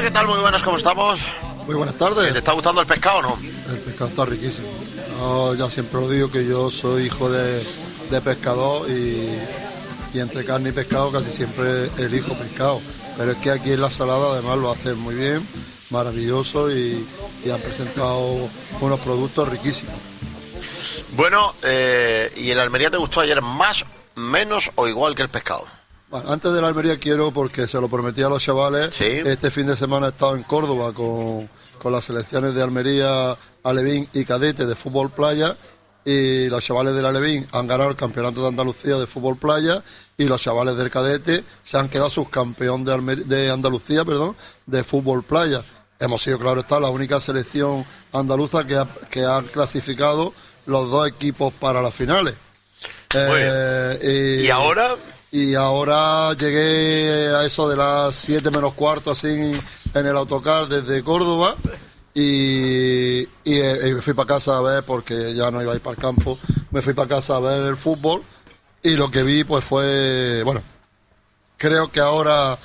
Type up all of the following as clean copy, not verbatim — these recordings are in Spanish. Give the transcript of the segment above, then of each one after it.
¿qué tal? Muy buenas, ¿cómo estamos? Muy buenas tardes. ¿Te está gustando el pescado o no? El pescado está riquísimo. No, ya siempre lo digo que yo soy hijo de pescador y entre carne y pescado casi siempre elijo pescado. Pero es que aquí en la salada además lo hacen muy bien, maravilloso y han presentado unos productos riquísimos. Bueno, ¿y el Almería te gustó ayer más, menos o igual que el pescado? Bueno, antes de la Almería quiero, porque se lo prometí a los chavales, ¿Sí? Este fin de semana he estado en Córdoba con las selecciones de Almería, Alevín y Cadete de fútbol playa, y los chavales del Alevín han ganado el campeonato de Andalucía de fútbol playa y los chavales del Cadete se han quedado subcampeón de Andalucía, de fútbol playa. Hemos sido, claro está, la única selección andaluza que ha clasificado los dos equipos para las finales. ¿Y ahora? Y ahora llegué a eso de las 7 menos cuarto, así en el autocar desde Córdoba, y me fui para casa a ver, porque ya no iba a ir para el campo, me fui para casa a ver el fútbol, y lo que vi pues fue, bueno, creo que ahora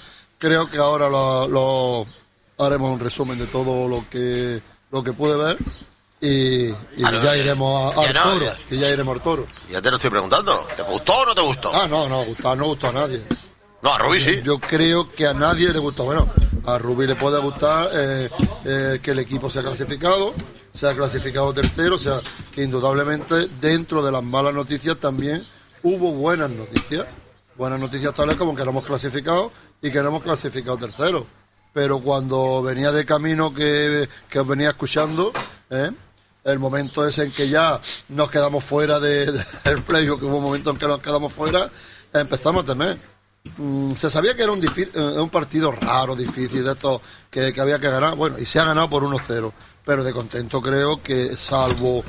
lo haremos un resumen de todo lo que pude ver. Y ya iremos al toro. Y ya iremos al toro. Ya te lo estoy preguntando. ¿Te gustó o no te gustó? No gustó a nadie. No, a Rubí sí. Yo creo que a nadie le gustó. Bueno, a Rubí le puede gustar que el equipo se ha clasificado tercero. O sea, que indudablemente dentro de las malas noticias también hubo buenas noticias. Buenas noticias tales como que no hemos clasificado y que no hemos clasificado tercero. Pero cuando venía de camino que os venía escuchando, el momento ese en que ya nos quedamos fuera del playoff, que hubo un momento en que nos quedamos fuera, empezamos a temer. Se sabía que era un partido raro, difícil, de estos que había que ganar. Bueno, y se ha ganado por 1-0, pero de contento creo que, salvo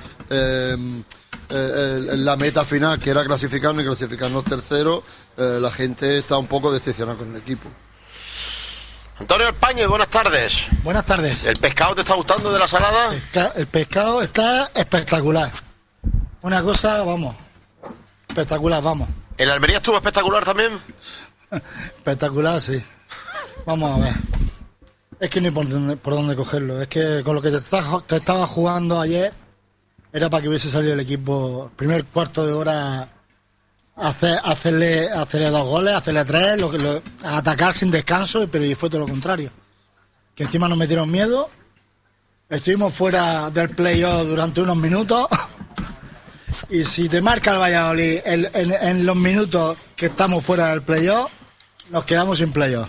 la meta final, que era clasificarnos y clasificarnos tercero, la gente está un poco decepcionada con el equipo. Antonio España, buenas tardes. Buenas tardes. ¿El pescado te está gustando de la salada? El pescado está espectacular. Una cosa, vamos, espectacular, vamos. ¿El Almería estuvo espectacular también? Espectacular, sí. Vamos a ver. Es que no hay por dónde cogerlo. Es que con lo que te estaba jugando ayer, era para que hubiese salido el equipo primer cuarto de hora, hacerle 2 goles, hacerle 3, atacar sin descanso, pero y fue todo lo contrario. Que encima nos metieron miedo, estuvimos fuera del playoff durante unos minutos, y si te marca el Valladolid en los minutos que estamos fuera del playoff, nos quedamos sin playoff.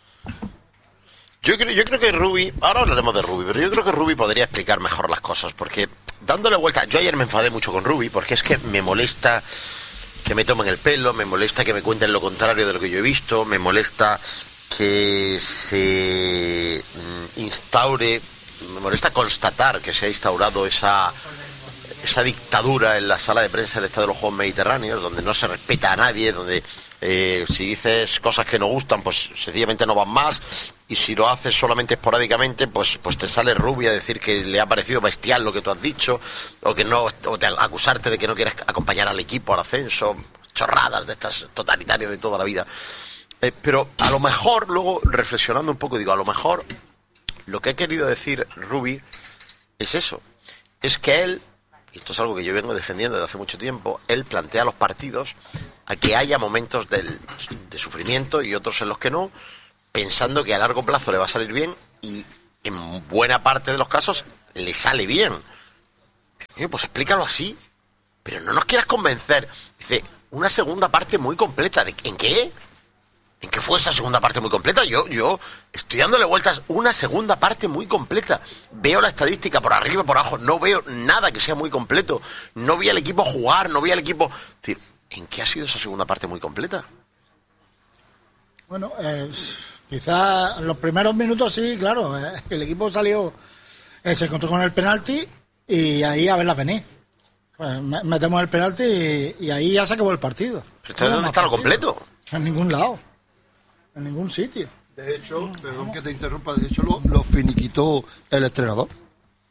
Yo creo que Rubí, ahora hablaremos de Rubí, pero yo creo que Rubí podría explicar mejor las cosas, porque dándole vuelta, yo ayer me enfadé mucho con Rubí, porque es que me molesta que me tomen el pelo, me molesta que me cuenten lo contrario de lo que yo he visto, me molesta que se instaure, me molesta constatar que se ha instaurado esa dictadura en la sala de prensa del Estadio de los Juegos Mediterráneos, donde no se respeta a nadie, donde si dices cosas que no gustan, pues sencillamente no van más, y si lo haces solamente esporádicamente, pues te sale Rubí a decir que le ha parecido bestial lo que tú has dicho, o acusarte de que no quieres acompañar al equipo al ascenso, chorradas de estas totalitarias de toda la vida. Pero a lo mejor, luego reflexionando un poco, digo, a lo mejor lo que ha querido decir Rubí es eso, es que él, y esto es algo que yo vengo defendiendo desde hace mucho tiempo, él plantea los partidos a que haya momentos de sufrimiento y otros en los que no, pensando que a largo plazo le va a salir bien, y en buena parte de los casos le sale bien. Pues explícalo así, pero no nos quieras convencer. Dice, una segunda parte muy completa. ¿En qué? ¿En qué fue esa segunda parte muy completa? Yo estoy dándole vueltas. Una segunda parte muy completa. Veo la estadística por arriba y por abajo. No veo nada que sea muy completo. No vi al equipo jugar, no vi al equipo... Es decir, ¿en qué ha sido esa segunda parte muy completa? Bueno, quizás en los primeros minutos sí, claro. El equipo salió, se encontró con el penalti y ahí a verla venir. Pues metemos el penalti y ahí ya se acabó el partido. ¿Pero dónde está lo completo? En ningún lado. En ningún sitio. De hecho, perdón que te interrumpa, de hecho lo finiquitó el entrenador.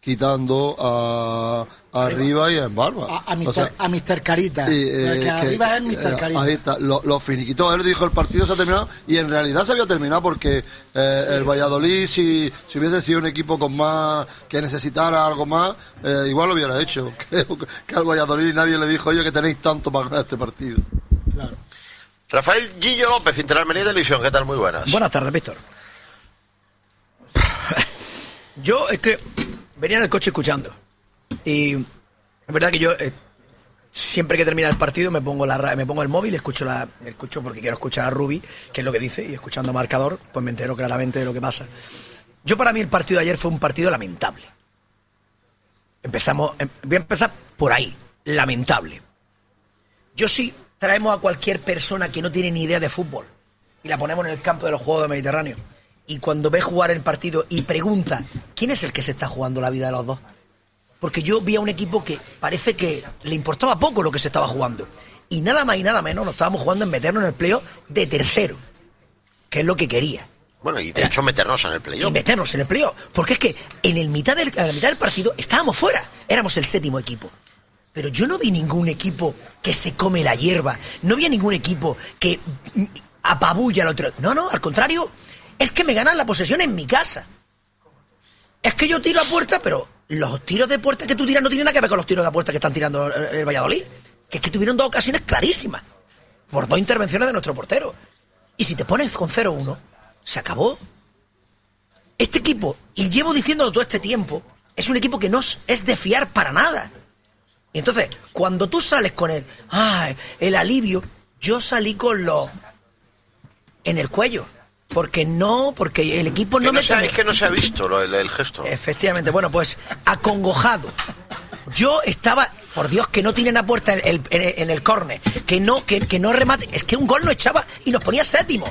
quitando arriba y en Barba. A Mr. Carita. Que arriba es Mr. Carita. Ahí está, lo finiquitó. Él dijo, el partido se ha terminado, y en realidad se había terminado porque el Valladolid, si hubiese sido un equipo con más, que necesitara algo más, igual lo hubiera hecho. Creo que al Valladolid nadie le dijo, oye, que tenéis tanto para ganar este partido. Claro. Rafael Gillo López, Interalmería Televisión, ¿qué tal? Muy buenas. Buenas tardes, Víctor. Yo es que venía en el coche escuchando, y es verdad que yo siempre que termina el partido me pongo el móvil, escucho porque quiero escuchar a Rubi, que es lo que dice, y escuchando marcador pues me entero claramente de lo que pasa. Para mí el partido de ayer fue un partido lamentable. Voy a empezar por ahí, lamentable. Si traemos a cualquier persona que no tiene ni idea de fútbol y la ponemos en el campo de los Juegos del Mediterráneo, y cuando ve jugar el partido y pregunta ¿quién es el que se está jugando la vida de los dos? Porque yo vi a un equipo que parece que le importaba poco lo que se estaba jugando, y nada más y nada menos nos estábamos jugando en meternos en el playoff de tercero, que es lo que quería. Bueno, y de hecho meternos en el playoff. Y meternos en el playoff, porque es que a la mitad del partido estábamos fuera, éramos el séptimo equipo. Pero yo no vi ningún equipo que se come la hierba, no vi a ningún equipo que apabulla al otro. No, al contrario, es que me ganan la posesión en mi casa. Es que yo tiro a puerta, pero los tiros de puerta que tú tiras no tienen nada que ver con los tiros de puerta que están tirando el Valladolid. Que es que tuvieron dos ocasiones clarísimas, por dos intervenciones de nuestro portero. Y si te pones con 0-1, se acabó. Este equipo, y llevo diciéndolo todo este tiempo, es un equipo que no es de fiar para nada. Y entonces, cuando tú sales con el alivio, yo salí con en el cuello. Porque el equipo no me... Es que no se ha visto el gesto. Efectivamente, bueno, pues acongojado. Yo estaba, por Dios, que no tienen a puerta en el córner, que no remate, es que un gol no echaba y nos ponía séptimo.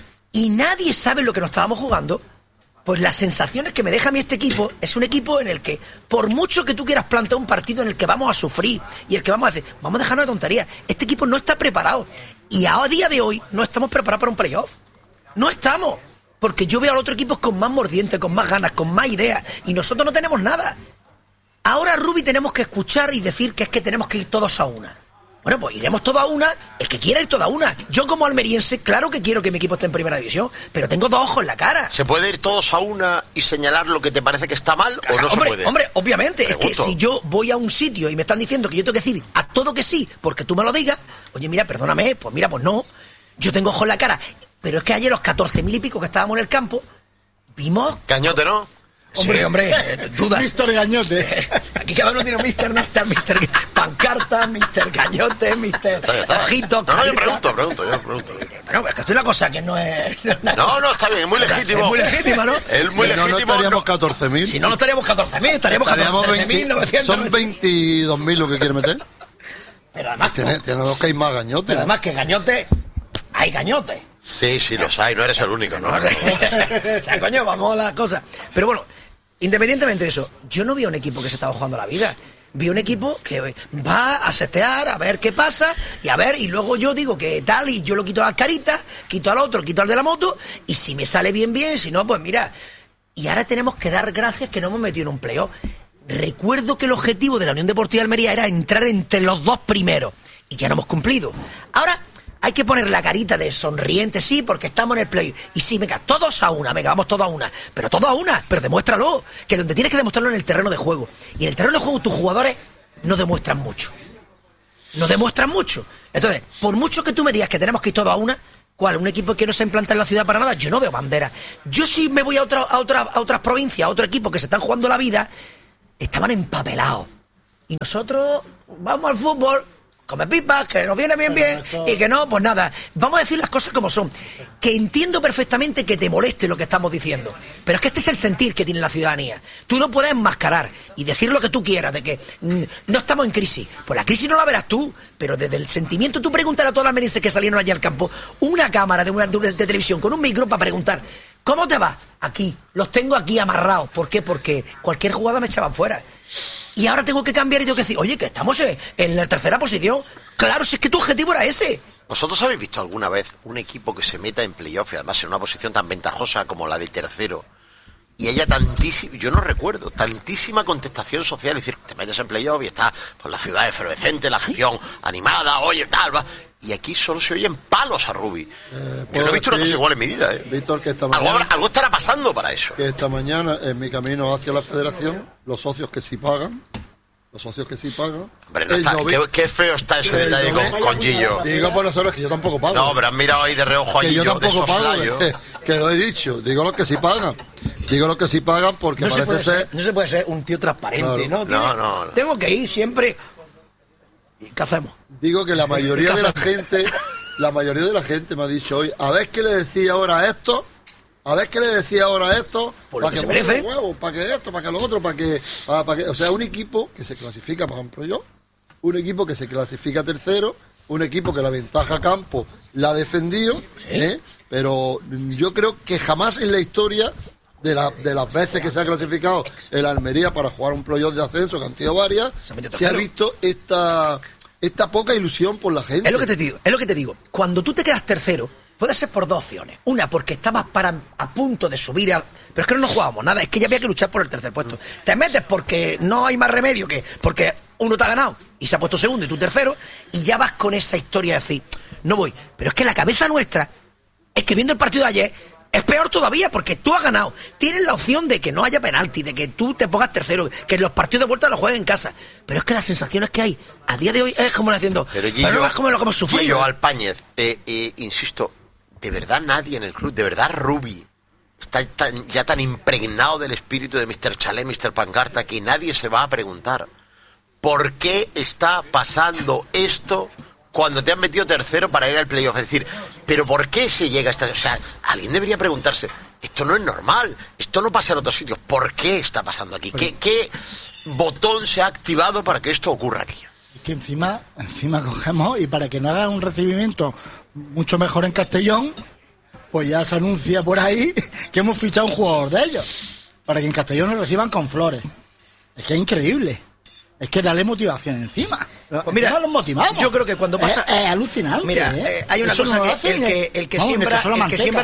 Y nadie sabe lo que nos estábamos jugando. Pues las sensaciones que me deja a mí este equipo es un equipo en el que, por mucho que tú quieras plantear un partido en el que vamos a sufrir y el que vamos a hacer, vamos a dejarnos de tonterías. Este equipo no está preparado. Y a día de hoy no estamos preparados para un playoff. No estamos. Porque yo veo al otro equipo con más mordiente, con más ganas, con más ideas. Y nosotros no tenemos nada. Ahora, Rubi, tenemos que escuchar y decir que es que tenemos que ir todos a una. Bueno, pues iremos todos a una, el que quiera ir todos a una. Yo como almeriense, claro que quiero que mi equipo esté en primera división, pero tengo dos ojos en la cara. ¿Se puede ir todos a una y señalar lo que te parece que está mal o no se puede? Hombre, obviamente, es que si yo voy a un sitio y me están diciendo que yo tengo que decir a todo que sí, porque tú me lo digas, oye, mira, perdóname, pues mira, pues no, yo tengo ojos en la cara. Pero es que ayer los 14.000 y pico que estábamos en el campo, vimos... Cañote, ¿no? Hombre, dudas. Mr. Gañote. Aquí cada uno tiene un Mr. Pancarta, Mr. Gañote, Mr. Ojito. No, yo pregunto. Bueno, es que esto es una cosa que no es... No, está bien, es muy legítimo. Es muy legítima, ¿no? Es muy legítimo. No estaríamos 14.000. Si no estaríamos 14.000, estaríamos 14.900. Son 22.000 lo que quiere meter. Pero además... Tiene dos que hay más Gañote. Pero además que Gañote... Hay Gañote. Sí, los hay, no eres el único, ¿no? O sea, coño, vamos a las cosas. Pero bueno, independientemente de eso, yo no vi a un equipo que se estaba jugando la vida. Vi un equipo que va a setear, a ver qué pasa, y luego yo digo que tal, y yo lo quito a Alcarita, quito al otro, quito al de la moto, y si me sale bien, si no, pues mira. Y ahora tenemos que dar gracias que no hemos metido en un playoff. Recuerdo que el objetivo de la Unión Deportiva de Almería era entrar entre los dos primeros, y ya no hemos cumplido. Ahora... hay que poner la carita de sonriente, sí, porque estamos en el play. Y sí, venga, todos a una, venga, vamos todos a una. Pero todos a una, pero demuéstralo. Que donde tienes que demostrarlo en el terreno de juego. Y en el terreno de juego tus jugadores no demuestran mucho. Entonces, por mucho que tú me digas que tenemos que ir todos a una, ¿cuál? ¿Un equipo que no se implanta en la ciudad para nada? Yo no veo bandera. Yo sí me voy a otras provincias, a otro equipo que se están jugando la vida, estaban empapelados. Y nosotros vamos al fútbol... come pipas, que nos viene bien, y que no, pues nada. Vamos a decir las cosas como son. Que entiendo perfectamente que te moleste lo que estamos diciendo, pero es que este es el sentir que tiene la ciudadanía. Tú no puedes enmascarar y decir lo que tú quieras, de que no estamos en crisis. Pues la crisis no la verás tú, pero desde el sentimiento tú pregúntale a todos los almerienses que salieron allí al campo, una cámara de televisión con un micro para preguntar, ¿cómo te va? Aquí, los tengo aquí amarrados. ¿Por qué? Porque cualquier jugada me echaban fuera. Y ahora tengo que cambiar y tengo que decir, oye, que estamos en la tercera posición. Claro, si es que tu objetivo era ese. ¿Vosotros habéis visto alguna vez un equipo que se meta en playoff y además en una posición tan ventajosa como la de tercero y haya tantísima, yo no recuerdo, tantísima contestación social, es decir, te metes en playoff y está pues, la ciudad efervescente, la afición animada, oye, tal, va. Y aquí solo se oyen palos a Rubi. Yo no he visto una cosa igual en mi vida, Víctor, que esta mañana, algo estará pasando para eso. Que esta mañana, en mi camino hacia la federación, los socios que sí pagan, Hombre, no está, qué feo está ese detalle con Gillo. Digo por nosotros que yo tampoco pago. No, pero han mirado ahí de reojo a que Gillo. yo tampoco pago, que lo he dicho. Digo los que sí pagan. Porque no parece ser... No se puede ser un tío transparente, Claro. ¿no? No. Tengo que ir siempre. ¿Y qué hacemos? Digo que la mayoría de la gente me ha dicho hoy, a ver qué le decía ahora a esto, Por lo para que que se merece. huevos, para que esto, para que lo otro, para que, o sea, un equipo que se clasifica, por ejemplo yo, un equipo que se clasifica tercero, un equipo que la ventaja campo la ha defendido, pero yo creo que jamás en la historia de las veces que se ha clasificado el Almería para jugar un playoff de ascenso, que han sido varias, se ha visto esta poca ilusión por la gente. Es lo que te digo. Cuando tú te quedas tercero, puede ser por dos opciones. Una, porque estabas a punto de subir pero es que no nos jugábamos nada, es que ya había que luchar por el tercer puesto. Te metes porque no hay más remedio que porque uno te ha ganado y se ha puesto segundo y tú tercero, y ya vas con esa historia de decir, no voy. Pero es que la cabeza nuestra es que viendo el partido de ayer es peor todavía, porque tú has ganado. Tienes la opción de que no haya penalti, de que tú te pongas tercero, que los partidos de vuelta los jueguen en casa. Pero es que las sensaciones que hay a día de hoy es como diciendo, pero no es como lo que hemos sufrido. Gillo Alpáñez, insisto, de verdad nadie en el club, de verdad Rubi está ya tan impregnado del espíritu de Mr. Chalet, Mr. Pancarta, que nadie se va a preguntar ¿por qué está pasando esto cuando te han metido tercero para ir al playoff? Es decir, ¿pero por qué se llega a esta...? O sea, alguien debería preguntarse, esto no es normal, esto no pasa en otros sitios, ¿por qué está pasando aquí? ¿Qué botón se ha activado para que esto ocurra aquí? Es que encima cogemos, y para que no haga un recibimiento mucho mejor en Castellón, pues ya se anuncia por ahí que hemos fichado un jugador de ellos, para que en Castellón nos reciban con flores. Es que es increíble. Es que dale motivación encima. Pues mira, los motivamos. yo creo que cuando pasa... Es alucinante. Mira, hay una eso cosa no que el que siembra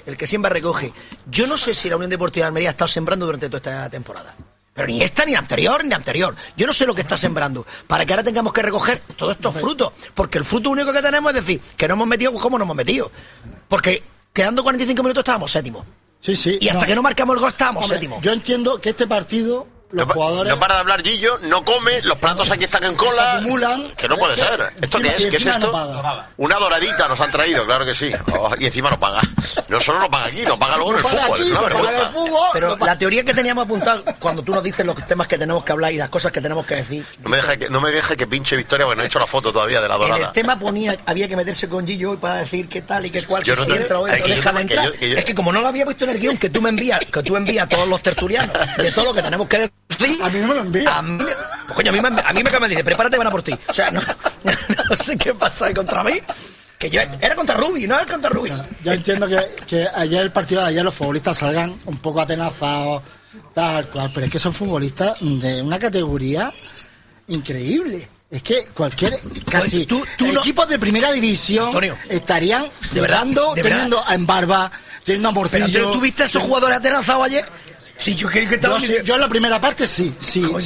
recoge. Yo no sé si la Unión Deportiva de Almería ha estado sembrando durante toda esta temporada. Pero ni esta, ni la anterior. Yo no sé lo que está sembrando. Para que ahora tengamos que recoger todos estos frutos. Porque el fruto único que tenemos es decir, que no hemos metido como no hemos metido. Porque quedando 45 minutos estábamos séptimos. Sí. Y hasta que no marcamos el gol estábamos séptimos. Yo entiendo que este partido... Los jugadores... No para de hablar Gillo, no come, los platos aquí están en cola. Acumulan, que no puede ser. ¿Esto qué es? ¿Qué es esto? Una doradita nos han traído, claro que sí. Oh, y encima no paga. No solo no paga aquí, no paga luego en el fútbol. Es una vergüenza. Pero la teoría que teníamos apuntado, cuando tú nos dices los temas que tenemos que hablar y las cosas que tenemos que decir... No me deje que pinche Victoria, porque no he hecho la foto todavía de la dorada. En el tema había que meterse con Gillo para decir qué tal y qué cual, yo que no si entra o deja de entrar. Es que como no lo había visto en el guión que tú envías a todos los tertulianos de todo lo que tenemos que decir... A mí no me lo envía. A mí me acaba de decir, prepárate, van a por ti. O sea, no sé qué pasa ahí contra mí. Que yo era contra Rubi, no era contra Rubi. Yo entiendo que ayer el partido de ayer los futbolistas salgan un poco atenazados, tal cual, pero es que son futbolistas de una categoría increíble. Es que casi equipos de primera división, Antonio, estarían de verdad, teniendo en Barba, teniendo a Morcillo. Pero ¿tú viste a esos jugadores atenazados ayer? Sí, yo en la primera parte sí. Pues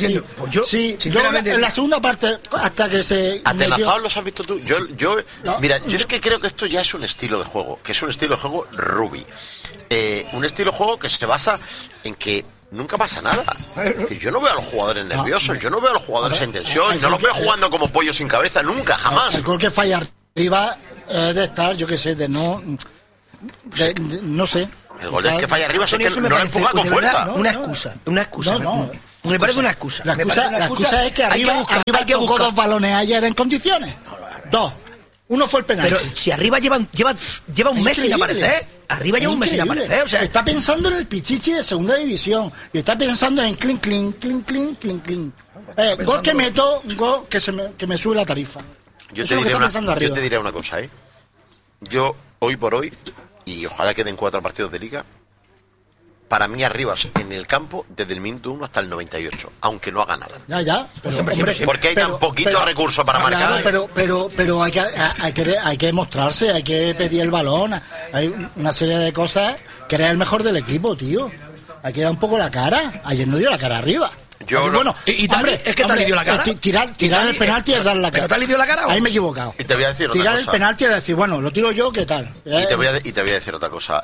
En la segunda parte, hasta que se... ¿Atenazados los has visto tú? Mira, yo es que creo que esto ya es un estilo de juego, que es un estilo de juego Rubi. Un estilo de juego que se basa en que nunca pasa nada. Es decir, yo no veo a los jugadores nerviosos, yo no veo a los jugadores en tensión, no los veo jugando como pollos sin cabeza, nunca, jamás. El gol que falla arriba de estar, yo qué sé, no sé. El gol del que falla arriba es que no lo empuja con fuerza. Una excusa. No. Me parece una excusa. La excusa es que arriba tocó dos balones ayer en condiciones. Dos. Uno fue el penalti. Pero si arriba lleva un mes sin aparecer. Arriba lleva un mes sin aparecer. O sea, está pensando en el Pichichi de segunda división. Y está pensando en clink. Gol que meto, gol que me sube la tarifa. Yo te diré una cosa, Yo, hoy por hoy, y ojalá queden 4 partidos de liga, para mí Arribas en el campo desde el minuto 1 hasta el 98, aunque no haga nada. Ya. Porque hay tan poquito recurso para marcar. Pero hay que mostrarse, hay que pedir el balón, hay una serie de cosas que eres el mejor del equipo, tío. hay que dar un poco la cara. Ayer no dio la cara arriba. Yo no. Bueno, y tal, es que tal le dio la cara. Tirar el penalti es darle la cara. ¿Pero tal le dio la cara? Ahí me he equivocado. Y te voy a decir otra tirar cosa. El penalti es decir, bueno, lo tiro yo, ¿qué tal? Y te voy a decir otra cosa.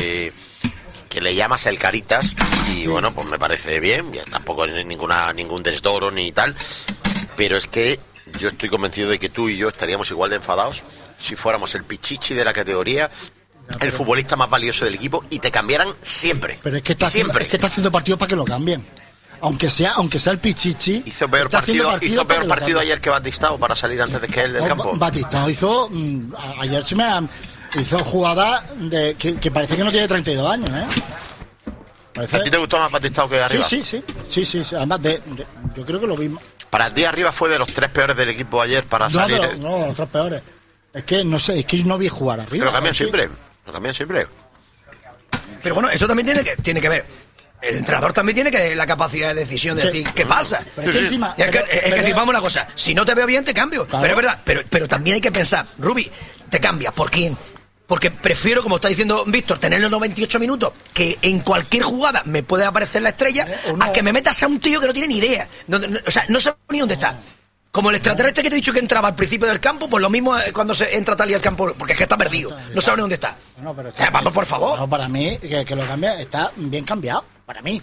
Que le llamas el Caritas y bueno, pues me parece bien. Tampoco hay ningún desdoro ni tal. Pero es que yo estoy convencido de que tú y yo estaríamos igual de enfadados si fuéramos el pichichi de la categoría, el futbolista más valioso del equipo y te cambiaran siempre. Pero es que está haciendo partidos para que lo cambien. Aunque sea el pichichi. Hizo peor partido ayer que Batistao para salir antes de que él del campo. Batistao hizo ayer hizo jugadas que parece que no tiene 32 años, Parece... ¿A ti te gustó más Batistao que arriba? Sí. Además, yo creo que lo vimos. Para ti arriba fue de los 3 peores del equipo ayer para salir. No, los 3 peores. Es que no sé, es que no vi jugar arriba. Pero cambian siempre. Pero bueno, eso también tiene que ver. El entrenador también tiene que la capacidad de decisión de decir, ¿qué pasa? Pero es que encima... Es que decir, vamos una cosa, si no te veo bien, te cambio. Claro. Pero es verdad, pero también hay que pensar, Rubi, ¿te cambias? ¿Por quién? Porque prefiero, como está diciendo Víctor, tener los 98 minutos, que en cualquier jugada me puede aparecer la estrella, a que me metas a un tío que no tiene ni idea. O sea, no sabe ni dónde está. Como el extraterrestre que te he dicho que entraba al principio del campo, pues lo mismo cuando se entra tal y al campo, porque es que está perdido, no sabe ni dónde está. No, pero vamos, por favor. No, para mí, que lo cambie, está bien cambiado. Para mí.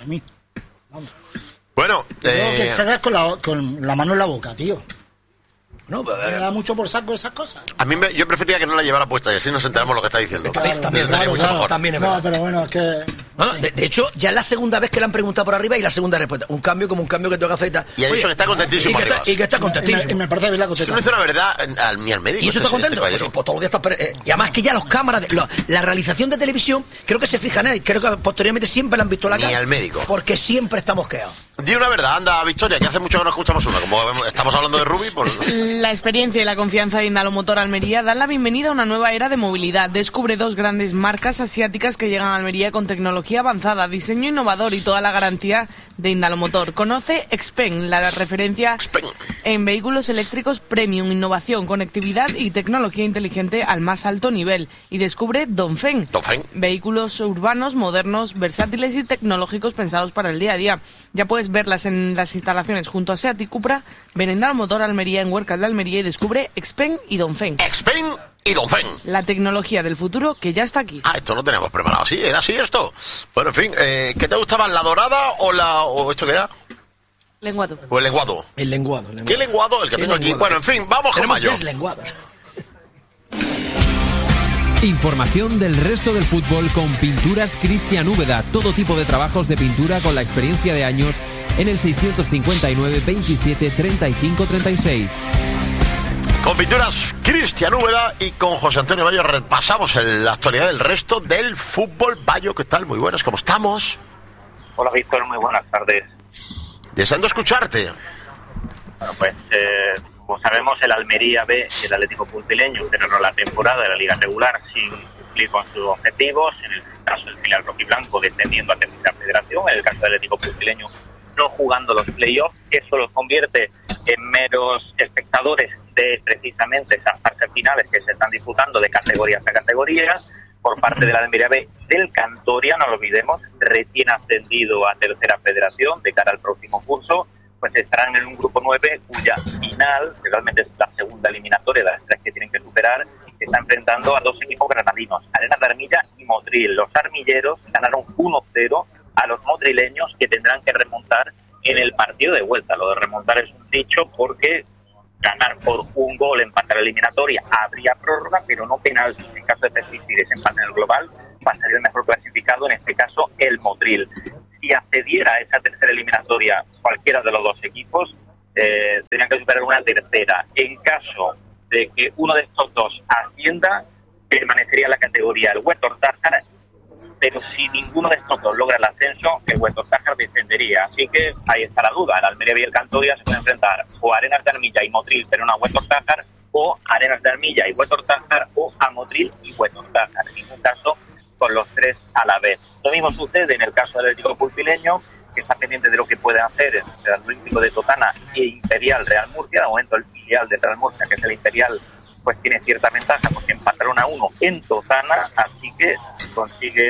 Vamos. Bueno, creo que salgas con la mano en la boca, tío. No, me da mucho por saco esas cosas. A mí yo prefería que no la llevara puesta y así nos enteramos lo que está diciendo. También es verdad. Pero bueno, es que... No, de hecho, ya es la segunda vez que le han preguntado por arriba y la segunda respuesta. Un cambio como un cambio que tengo que hacer y tal. Y ha dicho que está contentísimo. Y que está contentísimo. Y me parece bien la contestación. No dice la verdad ni al médico. ¿Y eso está contento? Pues todos los días está... Y además que ya los cámaras, la realización de televisión, creo que se fijan en él. Creo que posteriormente siempre le han visto la cara. Ni al médico. Porque siempre está mosqueado. Di una verdad, anda, Victoria, que hace mucho que no escuchamos una. Como estamos hablando de Rubi, pues... La experiencia y la confianza de Indalomotor Almería dan la bienvenida a una nueva era de movilidad. Descubre 2 grandes marcas asiáticas que llegan a Almería con tecnología avanzada, diseño innovador y toda la garantía de Indalomotor. Conoce Xpeng, la referencia en vehículos eléctricos premium, innovación, conectividad y tecnología inteligente al más alto nivel. Y descubre Dongfeng, vehículos urbanos, modernos, versátiles y tecnológicos pensados para el día a día. Ya puedes verlas en las instalaciones junto a Seat y Cupra. Ven a Indalomotor Almería en Huercal de Almería y descubre Xpeng y Dongfeng. Xpeng y Dongfeng. La tecnología del futuro que ya está aquí. Esto no teníamos preparado. Sí, era así esto. Bueno, en fin, ¿qué te gustaba? ¿La dorada o esto qué era? Lenguado. ¿O el lenguado? El lenguado. ¿Qué lenguado? El que tengo aquí. Bueno, en fin, vamos con Mayo. Tenemos 3 lenguados. Información del resto del fútbol con Pinturas Cristian Úbeda. Todo tipo de trabajos de pintura con la experiencia de años en el 659 27 35 36. Con Pinturas Cristian Úbeda y con José Antonio Bayo repasamos la actualidad del resto del fútbol. Bayo, ¿qué tal? Muy buenas, ¿cómo estamos? Hola, Víctor, muy buenas tardes. Deseando escucharte. Bueno, pues, como sabemos, el Almería B y el Atlético Pulpileño cerraron la temporada de la Liga Regular sin cumplir con sus objetivos. En el caso del filial rojiblanco descendiendo a tercera federación, en el caso del Atlético Pulpileño no jugando los playoffs. Eso los convierte en meros espectadores de precisamente esas fases finales que se están disputando de categorías a categorías. Por parte de la Almería B del Cantoria, no lo olvidemos, recién ascendido a tercera federación de cara al próximo curso, pues estarán en un grupo 9 cuya final, que realmente es la segunda eliminatoria de las 3 que tienen que superar, que está enfrentando a 2 equipos granadinos, Arenas de Armilla y Motril. Los armilleros ganaron 1-0 a los motrileños, que tendrán que remontar en el partido de vuelta. Lo de remontar es un dicho porque ganar por un gol, empatar la eliminatoria, habría prórroga, pero no penaltis. En caso de persistir ese empate en el global, pasaría el mejor clasificado, en este caso el Motril. Si accediera a esa tercera eliminatoria cualquiera de los 2 equipos, tendrían que superar una tercera. En caso de que uno de estos 2 ascienda, permanecería en la categoría el Huerta Ortájar, pero si ninguno de estos 2 logra el ascenso, el Huerta Ortájar descendería. Así que ahí está la duda. El Almería y el Cantoria se pueden enfrentar o a Arenas de Armilla y Motril, pero no a Huerta Ortájar, o a Arenas de Armilla y Huerta Ortájar, o a Motril y Huerta Ortájar. En ningún caso con los 3 a la vez. Lo mismo sucede en el caso del Atlético Pulpileño, que está pendiente de lo que pueden hacer el Real Olímpico de Totana e Imperial Real Murcia. De momento el filial de Real Murcia, que es el Imperial, pues tiene cierta ventaja porque empataron a 1 en Totana, así que si consiguen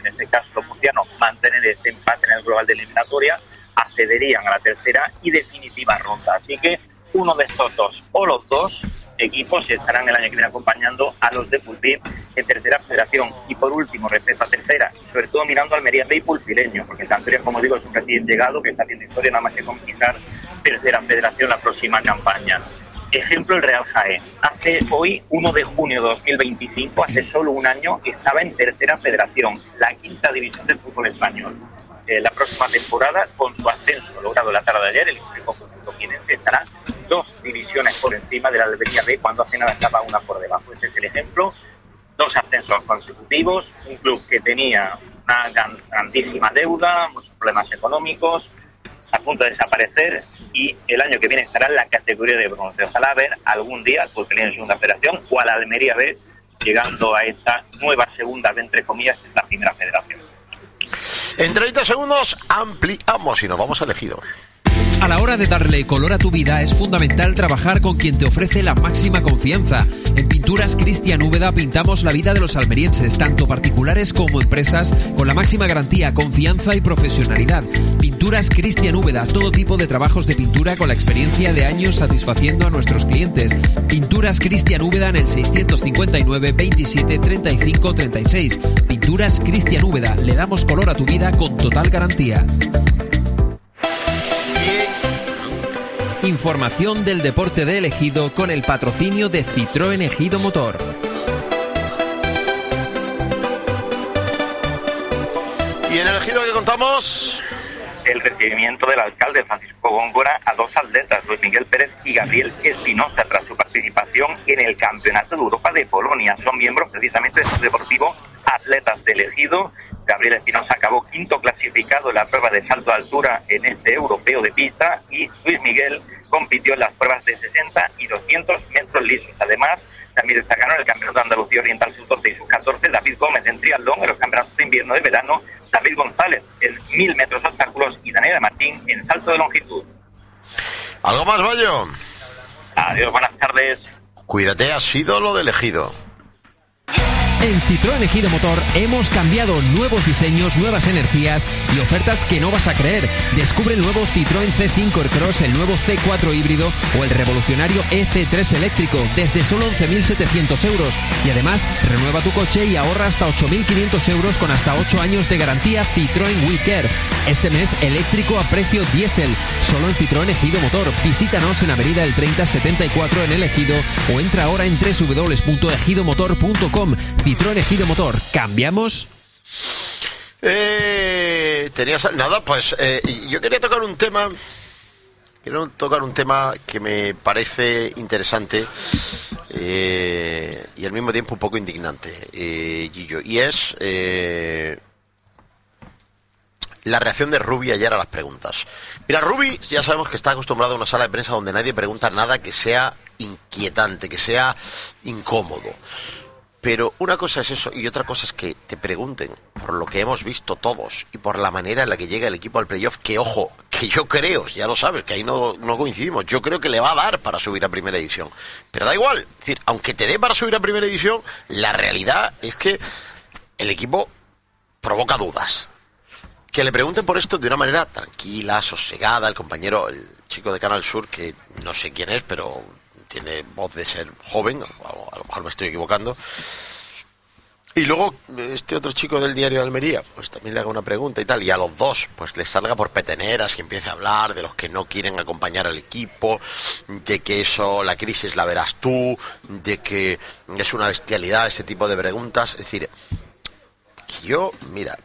en este caso los murcianos, mantener este empate en el global de eliminatoria, accederían a la tercera y definitiva ronda. Así que uno de estos dos o los dos equipos estarán el año que viene acompañando a los de Pulpí en tercera federación. Y por último, respecto a tercera, sobre todo mirando a Almería B y Pulpileño, porque Cantorias, como digo, es un recién llegado que está haciendo historia nada más que conquistar tercera federación la próxima campaña. Ejemplo, el Real Jaén. Hace hoy, 1 de junio de 2025, hace solo un año, estaba en tercera federación, la quinta división del fútbol español. La próxima temporada, con su ascenso logrado la tarde de ayer, el histórico conjunto jienense estará 2 divisiones por encima de la Almería B, cuando hace nada estaba una por debajo. Ese es el ejemplo. 2 ascensos consecutivos, un club que tenía una grandísima deuda, muchos problemas económicos, a punto de desaparecer, y el año que viene estará en la categoría de bronce. Ojalá ver algún día al Pulperín en segunda federación o a la Almería B llegando a esta nueva segunda, entre comillas, la primera federación. En 30 segundos ampliamos y nos vamos a Elegido. A la hora de darle color a tu vida es fundamental trabajar con quien te ofrece la máxima confianza. En Pinturas Cristian Úbeda pintamos la vida de los almerienses, tanto particulares como empresas, con la máxima garantía, confianza y profesionalidad. Pinturas Cristian Úbeda, todo tipo de trabajos de pintura con la experiencia de años satisfaciendo a nuestros clientes. Pinturas Cristian Úbeda en el 659 27 35 36. Pinturas Cristian Úbeda, le damos color a tu vida con total garantía. Información del deporte de Elegido con el patrocinio de Citroën Ejido Motor. ¿Y en Elegido qué contamos? El recibimiento del alcalde Francisco Góngora a 2 atletas, Luis Miguel Pérez y Gabriel Espinosa, tras su participación en el Campeonato de Europa de Polonia. Son miembros precisamente del Club Deportivo Atletas de Elegido. Gabriel Espinosa acabó 5º clasificado en la prueba de salto de altura en este europeo de pista, y Luis Miguel compitió en las pruebas de 60 y 200 metros lisos. Además, también destacaron el Campeonato de Andalucía Oriental Sub-12 y Sub-14, David Gómez en triatlón, en los campeonatos de invierno y de verano, David González en 1000 metros obstáculos y Daniela Martín en salto de longitud. ¿Algo más, Bayo? Adiós, buenas tardes. Cuídate, ha sido lo de Elegido. En Citroën Ejido Motor hemos cambiado, nuevos diseños, nuevas energías y ofertas que no vas a creer. Descubre el nuevo Citroën C5 Aircross, el nuevo C4 híbrido o el revolucionario EC3 eléctrico desde solo 11.700 euros. Y además, renueva tu coche y ahorra hasta 8.500 euros con hasta 8 años de garantía Citroën WeCare. Este mes, eléctrico a precio diésel, solo en Citroën Ejido Motor. Visítanos en Avenida El 3074 en El Ejido o entra ahora en www.ejidomotor.com. Citroën Ejido Motor, ¿cambiamos? Tenías nada, pues yo quería tocar un tema. Quiero tocar un tema que me parece interesante y al mismo tiempo un poco indignante, Gillo, y es la reacción de Rubi ayer a las preguntas. Mira, Rubi ya sabemos que está acostumbrado a una sala de prensa donde nadie pregunta nada que sea inquietante, que sea incómodo. Pero una cosa es eso y otra cosa es que te pregunten por lo que hemos visto todos y por la manera en la que llega el equipo al playoff, que ojo, que yo creo, ya lo sabes, que ahí no coincidimos, yo creo que le va a dar para subir a primera división. Pero da igual, es decir, aunque te dé para subir a primera división, la realidad es que el equipo provoca dudas. Que le pregunten por esto de una manera tranquila, sosegada, el compañero, el chico de Canal Sur, que no sé quién es, pero tiene voz de ser joven, a lo mejor me estoy equivocando. Y luego este otro chico del diario de Almería, pues también le haga una pregunta y tal, y a los dos pues les salga por peteneras, que empiece a hablar de los que no quieren acompañar al equipo, de que eso, la crisis la verás tú, de que es una bestialidad ese tipo de preguntas. Es decir, que yo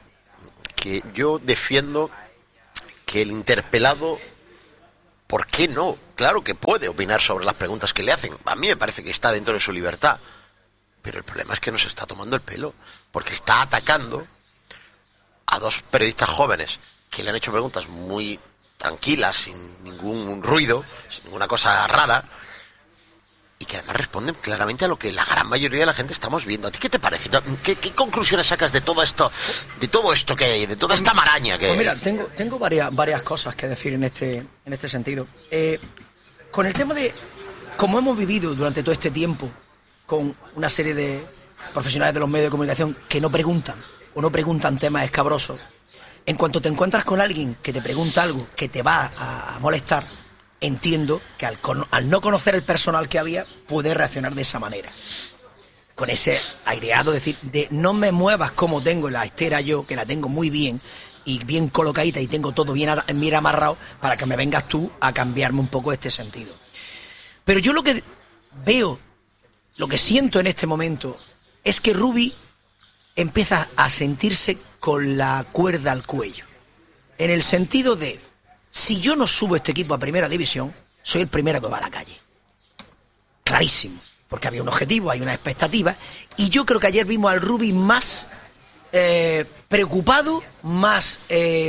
defiendo que el interpelado, ¿por qué no? Claro que puede opinar sobre las preguntas que le hacen. A mí me parece que está dentro de su libertad. Pero el problema es que nos está tomando el pelo. Porque está atacando a 2 periodistas jóvenes que le han hecho preguntas muy tranquilas, sin ningún ruido, sin ninguna cosa rara. Y que además responden claramente a lo que la gran mayoría de la gente estamos viendo. ¿A ti qué te parece? ¿Qué conclusiones sacas de todo esto que hay, de toda esta maraña que hay? Pues mira, tengo varias cosas que decir en este sentido. Con el tema de cómo hemos vivido durante todo este tiempo con una serie de profesionales de los medios de comunicación que no preguntan o no preguntan temas escabrosos, en cuanto te encuentras con alguien que te pregunta algo que te va a molestar, entiendo que al no conocer el personal que había, puede reaccionar de esa manera. Con ese aireado, decir, de no me muevas como tengo la estera yo, que la tengo muy bien y bien colocadita y tengo todo bien amarrado, para que me vengas tú a cambiarme un poco este sentido. Pero yo lo que veo, lo que siento en este momento, es que Rubi empieza a sentirse con la cuerda al cuello. En el sentido de, si yo no subo este equipo a primera división, soy el primero que va a la calle. Clarísimo. Porque había un objetivo, hay una expectativa. Y yo creo que ayer vimos al Rubi más preocupado, más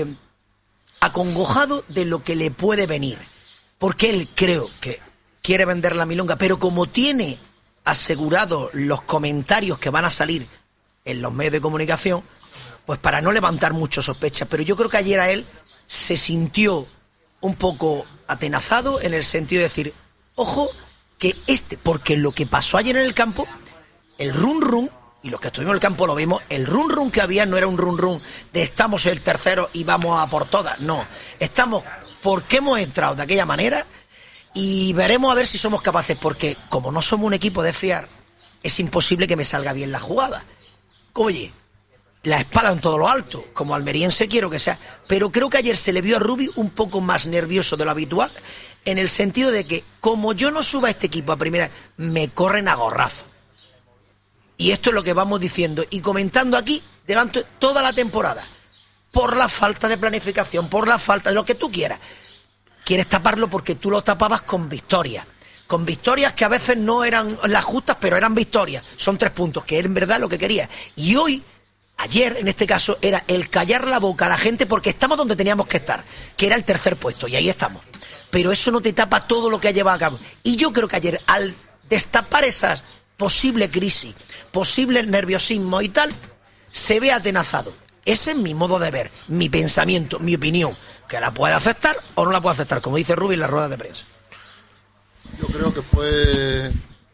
acongojado de lo que le puede venir. Porque él creo que quiere vender la milonga, pero como tiene asegurado los comentarios que van a salir en los medios de comunicación, pues para no levantar muchas sospechas. Pero yo creo que ayer a él se sintió un poco atenazado en el sentido de decir, ojo, que porque lo que pasó ayer en el campo, el run, y los que estuvimos en el campo lo vimos, el run que había no era un run de estamos el tercero y vamos a por todas, no, estamos porque hemos entrado de aquella manera y veremos a ver si somos capaces, porque como no somos un equipo de fiar, es imposible que me salga bien la jugada. Oye, la espada en todo lo alto, como almeriense quiero que sea, pero creo que ayer se le vio a Rubi un poco más nervioso de lo habitual, en el sentido de que, como yo no suba a este equipo a primera, me corren a gorrazo. Y esto es lo que vamos diciendo y comentando aquí durante toda la temporada. Por la falta de planificación, por la falta de lo que tú quieras. Quieres taparlo porque tú lo tapabas con victorias. Con victorias que a veces no eran las justas, pero eran victorias. Son 3 puntos, que era en verdad lo que quería. Y hoy, ayer en este caso, era el callar la boca a la gente porque estamos donde teníamos que estar, que era el 3er puesto, y ahí estamos. Pero eso no te tapa todo lo que ha llevado a cabo. Y yo creo que ayer, al destapar esas posibles crisis, posibles nerviosismos y tal, se ve atenazado. Ese es mi modo de ver, mi pensamiento, mi opinión, que la puede aceptar o no la puede aceptar, como dice Rubi en la rueda de prensa. Yo creo que fue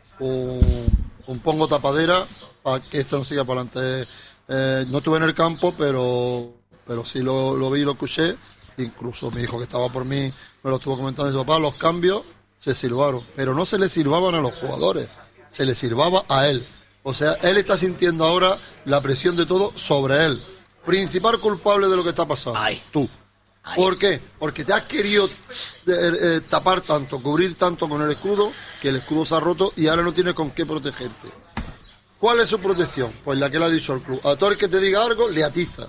un pongo tapadera para que esto no siga para adelante. No estuve en el campo, pero sí lo vi y lo escuché. Incluso mi hijo que estaba por mí me lo estuvo comentando, dice, papá, los cambios se silbaron, pero no se le silbaban a los jugadores, se le silbaba a él. O sea, él está sintiendo ahora la presión de todo sobre él. Principal culpable de lo que está pasando, tú. ¿Por qué? Porque te has querido tapar tanto, cubrir tanto con el escudo, que el escudo se ha roto y ahora no tienes con qué protegerte. ¿Cuál es su protección? Pues la que le ha dicho el club. A todo el que te diga algo, le atiza.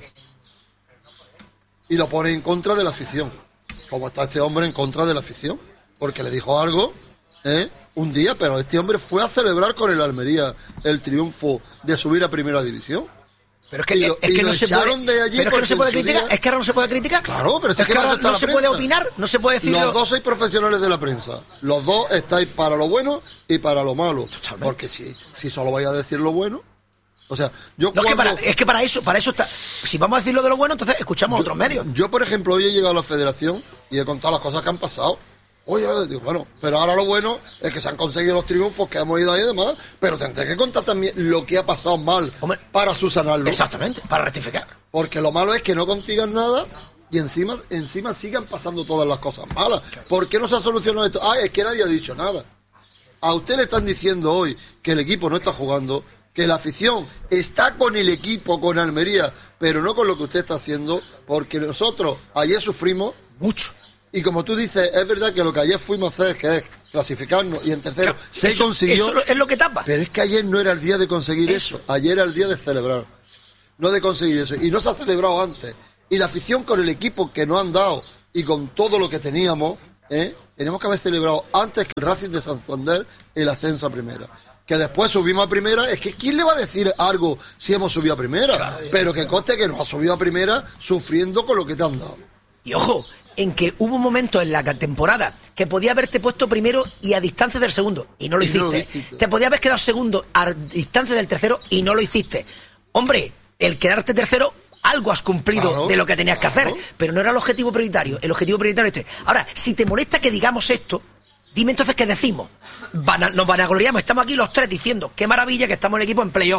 Y lo pone en contra de la afición. Como está este hombre en contra de la afición. Porque le dijo algo, un día, pero este hombre fue a celebrar con el Almería el triunfo de subir a primera división. Pero es que no se puede, de allí, pero es que no se puede criticar, es que ahora no se puede criticar. Claro, pero es que ahora no se puede opinar, no se puede decir. Los dos sois profesionales de la prensa. Los dos estáis para lo bueno y para lo malo. Totalmente. Porque si solo vais a decir lo bueno, o sea, yo no, cuando... es que para eso está. Si vamos a decir lo de lo bueno, entonces escuchamos otros medios. Yo, por ejemplo, hoy he llegado a la federación y he contado las cosas que han pasado. Oye, digo, bueno, pero ahora lo bueno es que se han conseguido los triunfos, que hemos ido ahí y demás, pero tendré que contar también lo que ha pasado mal, hombre, para subsanarlo. Exactamente, para rectificar. Porque lo malo es que no consigan nada y encima sigan pasando todas las cosas malas. ¿Por qué no se ha solucionado esto? Es que nadie ha dicho nada. A usted le están diciendo hoy que el equipo no está jugando, que la afición está con el equipo, con Almería, pero no con lo que usted está haciendo, porque nosotros ayer sufrimos mucho. Y como tú dices, es verdad que lo que ayer fuimos a hacer, que es clasificarnos, y en tercero se consiguió. Eso es lo que tapa. Pero es que ayer no era el día de conseguir eso. Ayer era el día de celebrar. No de conseguir eso. Y no se ha celebrado antes. Y la afición con el equipo que nos han dado y con todo lo que teníamos, tenemos que haber celebrado antes que el Racing de Santander el ascenso a primera. Que después subimos a primera, es que ¿quién le va a decir algo si hemos subido a primera? Claro. Pero que conste que nos ha subido a primera sufriendo con lo que te han dado. Y ojo, en que hubo un momento en la temporada que podía haberte puesto primero y a distancia del segundo, y no lo hiciste. Te podía haber quedado segundo a distancia del tercero y no lo hiciste. Hombre, el quedarte tercero, algo has cumplido de lo que tenías que hacer, pero no era el objetivo prioritario. El objetivo prioritario es este. Ahora, si te molesta que digamos esto, dime entonces qué decimos. Nos vanagloriamos, estamos aquí los tres diciendo qué maravilla que estamos en el equipo en playoff.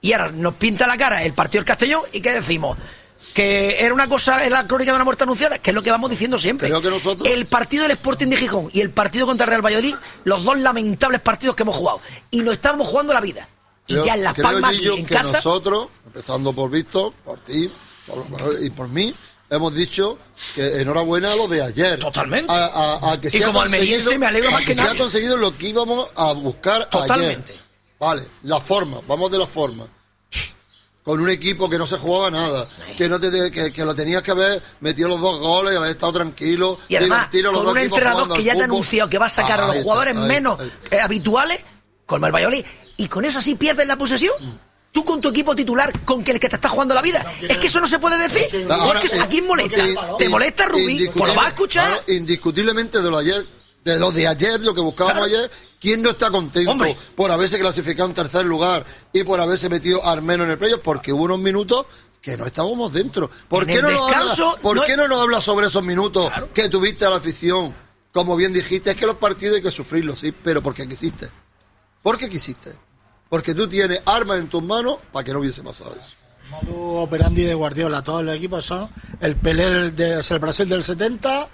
Y ahora nos pinta la cara el partido del Castellón y ¿qué decimos? Que era una cosa en la crónica de una muerte anunciada, que es lo que vamos diciendo siempre. Creo que nosotros... El partido del Sporting de Gijón y el partido contra el Real Valladolid, los dos lamentables partidos que hemos jugado. Y nos estamos jugando la vida. Y ya en Las Palmas, aquí en que casa... nosotros, empezando por Víctor, por ti y por mí, hemos dicho que enhorabuena a lo de ayer. Totalmente. A que y como almeriense me alegro más que nadie. Se ha conseguido lo que íbamos a buscar totalmente. Ayer. Vale, la forma, vamos de la forma. Con un equipo que no se jugaba nada, que no que lo tenías que haber metido los 2 goles y haber estado tranquilo. Y además, con un entrenador que ya te ha anunciado que va a sacar a los jugadores menos habituales, como el Valladolid, y con eso así pierdes la posesión. Tú con tu equipo titular, con el que te está jugando la vida. Es que eso no se puede decir. Ahora, es que ¿a quién molesta? ¿Te molesta, Rubí? Pues lo vas a escuchar. Ahora, indiscutiblemente de lo de ayer, lo que buscábamos ayer, ¿quién no está contento por haberse clasificado en tercer lugar y por haberse metido al menos en el playoff? Porque hubo unos minutos que no estábamos dentro. ¿Por qué no nos hablas sobre esos minutos que tuviste a la afición? Como bien dijiste, es que los partidos hay que sufrirlos, sí, pero ¿por qué quisiste? ¿Por qué quisiste? Porque tú tienes armas en tus manos para que no hubiese pasado eso. El modo operandi de Guardiola, todos los equipos son el Pelé el Brasil del 70